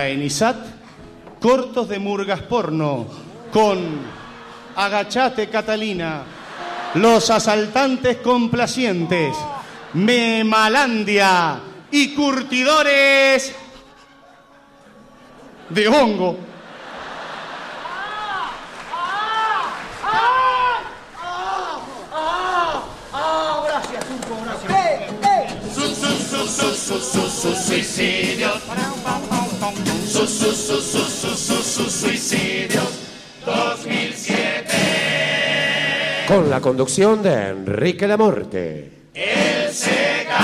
En ISAT, cortos de murgas porno con Agachate Catalina, Los Asaltantes Complacientes, Memalandia y Curtidores de Hongo. Gracias, Turco, gracias. Sus suicidios. Sus suicidios 2007. Con la conducción de Enrique Lamorte. El Seca.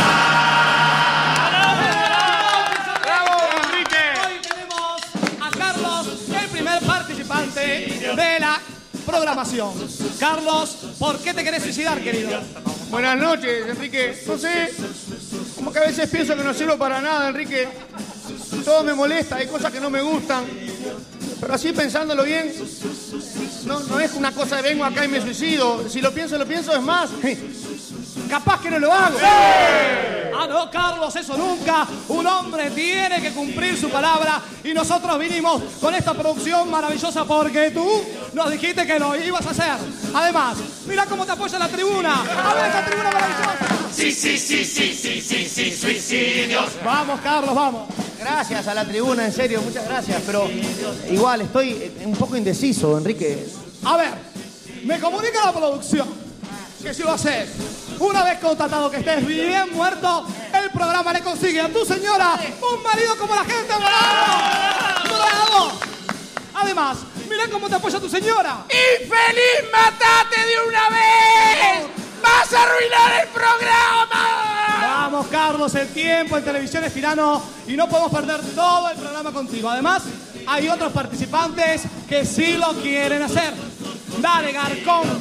¡Bravo, Enrique! Hoy tenemos a Carlos, el primer participante de la programación. Carlos, ¿por qué te querés suicidar, querido? Buenas noches, Enrique. No sé, como que a veces pienso que no sirvo para nada, Enrique. Todo me molesta, hay cosas que no me gustan. Pero así pensándolo bien, no es una cosa de vengo acá y me suicido. Si lo pienso, es más. Capaz que no lo hago. ¡Sí! Ah, no, Carlos, eso nunca. Un hombre tiene que cumplir su palabra y nosotros vinimos con esta producción maravillosa porque tú nos dijiste que lo ibas a hacer. Además, mira cómo te apoya la tribuna. A ver esa tribuna maravillosa. Sí, suicidios. Vamos, Carlos, vamos. Gracias a la tribuna, en serio, muchas gracias. Pero igual estoy un poco indeciso, Enrique. A ver, me comunica la producción que si lo haces, una vez constatado que estés bien muerto, el programa le consigue a tu señora un marido como la gente. ¡Bravo! ¡Bravo! Además, mira cómo te apoya tu señora. ¡Infeliz, matate de una vez! ¡Vas a arruinar el programa! Vamos, Carlos, el tiempo en televisión es tirano y no podemos perder todo el programa contigo. Además, hay otros participantes que sí lo quieren hacer. Dale, Garcón.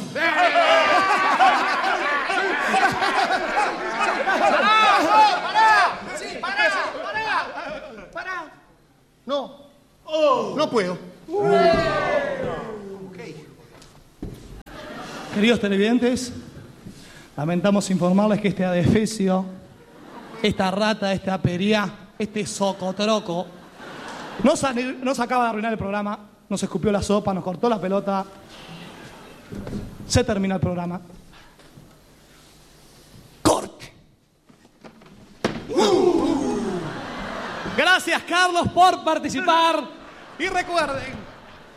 ¡Pará! No puedo. Queridos televidentes, lamentamos informarles que este adefesio, esta rata, esta apería, este socotroco, nos acaba de arruinar el programa, nos escupió la sopa, nos cortó la pelota. Se termina el programa. ¡Corte! Gracias, Carlos, por participar. Y recuerden,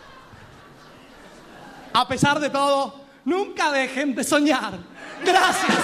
a pesar de todo, nunca dejen de soñar. Gracias.